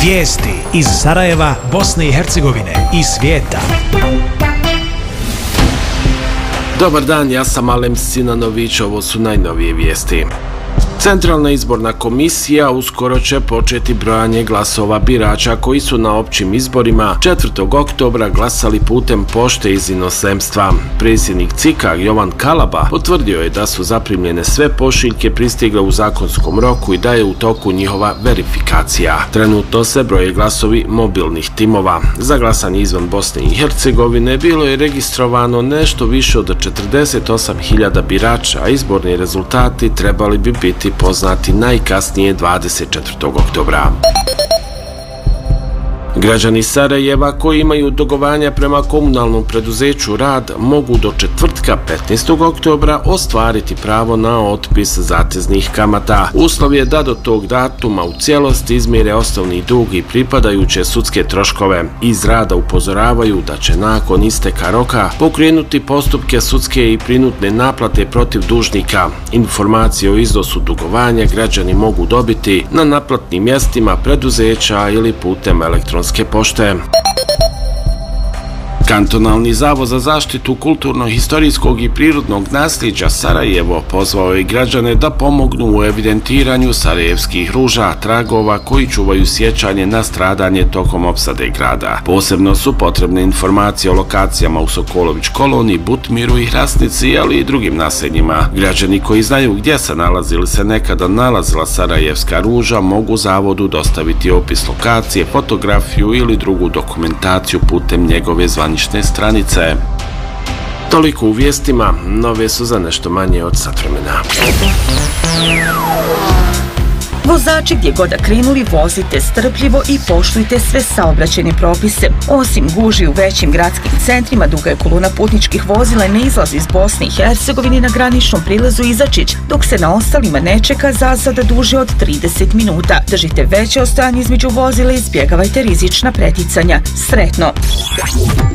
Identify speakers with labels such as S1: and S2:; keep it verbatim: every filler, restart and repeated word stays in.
S1: Vijesti iz Sarajeva, Bosne i Hercegovine i svijeta.
S2: Dobar dan, ja sam Alem Sinanović, ovo su najnovije vijesti. Centralna izborna komisija uskoro će početi brojanje glasova birača koji su na općim izborima četvrtog oktobra glasali putem pošte iz inozemstva. Predsjednik C I K-a Jovan Kalaba potvrdio je da su zaprimljene sve pošiljke pristigle u zakonskom roku i da je u toku njihova verifikacija. Trenutno se broje glasovi mobilnih timova. Za glasanje izvan Bosne i Hercegovine bilo je registrovano nešto više od četrdeset osam hiljada birača, a izborni rezultati trebali bi biti poznati najkasnije dvadeset četvrtog oktobra. Građani Sarajeva koji imaju dugovanja prema komunalnom preduzeću Rad mogu do četvrtka petnaestog oktobra ostvariti pravo na otpis zateznih kamata. Uslov je da do tog datuma u cijelosti izmire osnovni dug i pripadajuće sudske troškove. Iz Rada upozoravaju da će nakon isteka roka pokrenuti postupke sudske i prinudne naplate protiv dužnika. Informacije o iznosu dugovanja građani mogu dobiti na naplatnim mjestima preduzeća ili putem elektronske pošte. Kantonalni zavod za zaštitu kulturno-historijskog i prirodnog nasljeđa Sarajevo pozvao je građane da pomognu u evidentiranju sarajevskih ruža, tragova koji čuvaju sjećanje na stradanje tokom opsade grada. Posebno su potrebne informacije o lokacijama u Sokolović koloni, Butmiru i Hrasnici, ali i drugim naseljima. Građani koji znaju gdje se nalazi ili se nekada nalazila sarajevska ruža mogu zavodu dostaviti opis lokacije, fotografiju ili drugu dokumentaciju putem njegove zvanične stranice. Toliko u vijestima, nove su za nešto manje od sat vremena.
S3: Vozači gdje god da krenuli, vozite strpljivo i poštujte sve saobraćajne propise. Osim gužvi u većim gradskim centrima, duga je kolona putničkih vozila ne izlazi iz Bosne i Hercegovine na graničnom prilazu Izačić, dok se na ostalima ne čeka zasada duže od trideset minuta. Držite veće ostojanje između vozila i izbjegavajte rizična preticanja. Sretno!